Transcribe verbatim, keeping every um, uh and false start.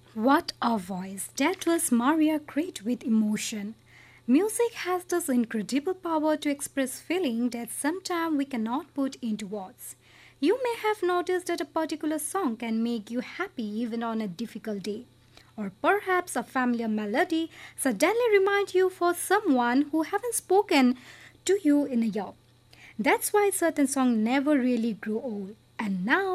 What a voice! That was Maria great with emotion. Music has this incredible power to express feeling that sometimes we cannot put into words. You may have noticed that a particular song can make you happy even on a difficult day. Or perhaps a familiar melody suddenly reminds you for someone who haven't spoken to you in a year. That's why certain songs never really grow old. And now